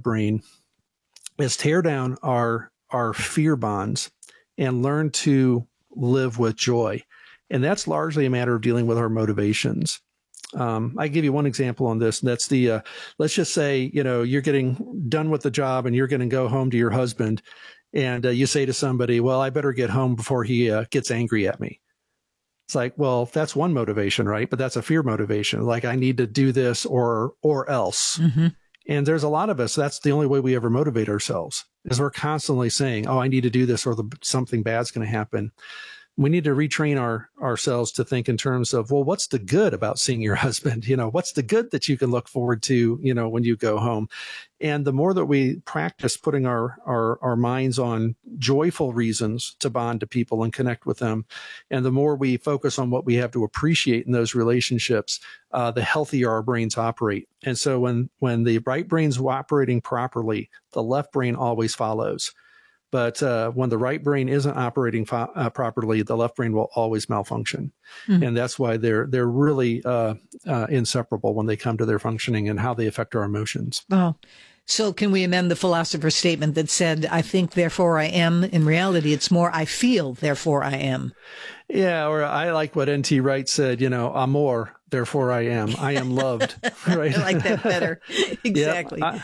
brain is tear down our fear bonds and learn to live with joy. And that's largely a matter of dealing with our motivations. I give you one example on this, and that's let's just say, you're getting done with the job and you're going to go home to your husband, and you say to somebody, well, I better get home before he gets angry at me. It's like, well, that's one motivation, right? But that's a fear motivation. Like, I need to do this or else. Mm-hmm. And there's a lot of us, that's the only way we ever motivate ourselves, is we're constantly saying, oh, I need to do this or something bad's going to happen. We need to retrain ourselves to think in terms of, well, what's the good about seeing your husband? What's the good that you can look forward to, when you go home? And the more that we practice putting our minds on joyful reasons to bond to people and connect with them, and the more we focus on what we have to appreciate in those relationships, the healthier our brains operate. And so when the right brain's operating properly, the left brain always follows. But when the right brain isn't operating properly, the left brain will always malfunction. Mm-hmm. And that's why they're really inseparable when they come to their functioning and how they affect our emotions. Oh, so can we amend the philosopher's statement that said, I think, therefore I am? In reality, it's more, I feel, therefore I am. Yeah, or I like what N.T. Wright said, amor, therefore I am. I am loved. Right? I like that better. Exactly. Yep.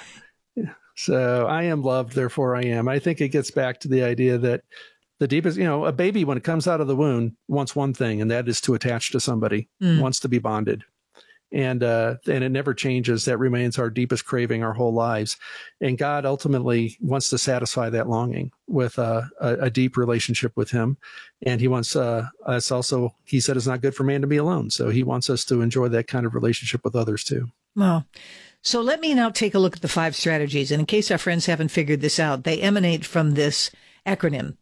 So I am loved, therefore I am. I think it gets back to the idea that the deepest, a baby, when it comes out of the womb, wants one thing, and that is to attach to somebody, wants to be bonded. And it never changes. That remains our deepest craving our whole lives. And God ultimately wants to satisfy that longing with a deep relationship with him. And he wants us also, he said it's not good for man to be alone. So he wants us to enjoy that kind of relationship with others too. Well, so let me now take a look at the 5 strategies. And in case our friends haven't figured this out, they emanate from this acronym,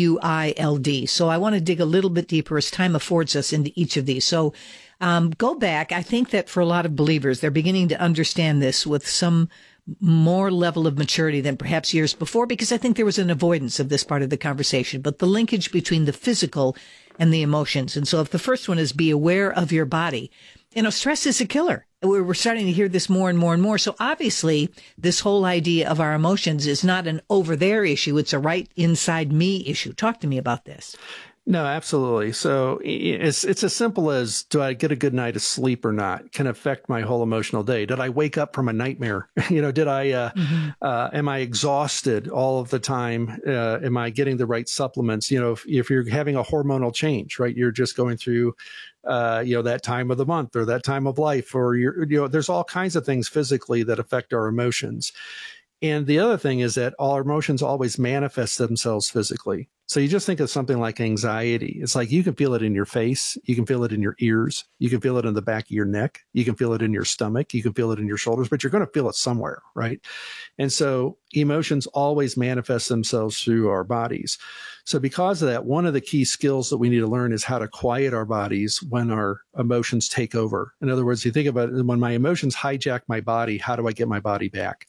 BUILD. So I want to dig a little bit deeper as time affords us into each of these. So go back. I think that for a lot of believers, they're beginning to understand this with some more level of maturity than perhaps years before, because I think there was an avoidance of this part of the conversation, but the linkage between the physical and the emotions. And so if the first one is be aware of your body, stress is a killer. We're starting to hear this more and more and more. So obviously, this whole idea of our emotions is not an over there issue. It's a right inside me issue. Talk to me about this. No, absolutely. So it's as simple as, do I get a good night of sleep or not, can affect my whole emotional day. Did I wake up from a nightmare? Did I, am I exhausted all of the time? Am I getting the right supplements? If you're having a hormonal change, right, you're just going through, that time of the month or that time of life, or there's all kinds of things physically that affect our emotions. And the other thing is that all our emotions always manifest themselves physically. So you just think of something like anxiety. It's like you can feel it in your face. You can feel it in your ears. You can feel it in the back of your neck. You can feel it in your stomach. You can feel it in your shoulders, but you're going to feel it somewhere, right? And so emotions always manifest themselves through our bodies. So because of that, one of the key skills that we need to learn is how to quiet our bodies when our emotions take over. In other words, you think about it, when my emotions hijack my body, how do I get my body back?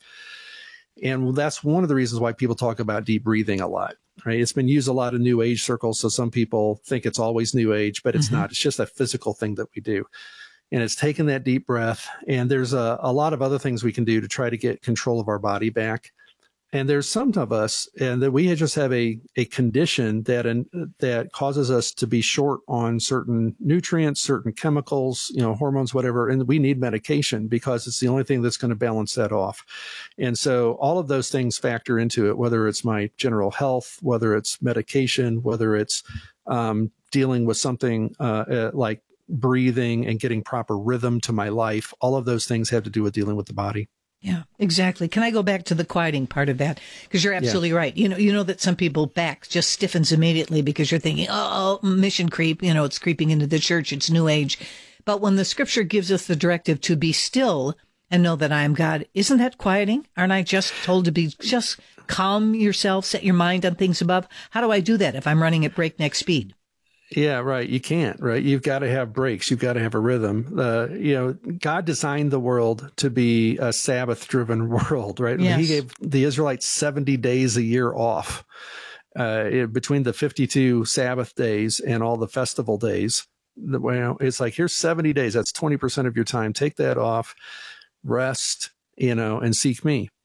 And that's one of the reasons why people talk about deep breathing a lot, right? It's been used a lot in New Age circles. So some people think it's always New Age, but it's not. It's just a physical thing that we do. And it's taking that deep breath. And there's a lot of other things we can do to try to get control of our body back. And there's some of us, and that we just have a condition that causes us to be short on certain nutrients, certain chemicals, hormones, whatever. And we need medication because it's the only thing that's going to balance that off. And so all of those things factor into it, whether it's my general health, whether it's medication, whether it's dealing with something like breathing and getting proper rhythm to my life. All of those things have to do with dealing with the body. Yeah, exactly. Can I go back to the quieting part of that? Because you're absolutely right. You know that some people back just stiffens immediately because you're thinking, oh, mission creep, it's creeping into the church. It's New Age. But when the scripture gives us the directive to be still and know that I am God, isn't that quieting? Aren't I just told to be just calm yourself, set your mind on things above? How do I do that if I'm running at breakneck speed? Yeah, right. You can't, right? You've got to have breaks. You've got to have a rhythm. God designed the world to be a Sabbath-driven world, right? Yes. He gave the Israelites 70 days a year off between the 52 Sabbath days and all the festival days. It's like, here's 70 days. That's 20% of your time. Take that off, rest, and seek me.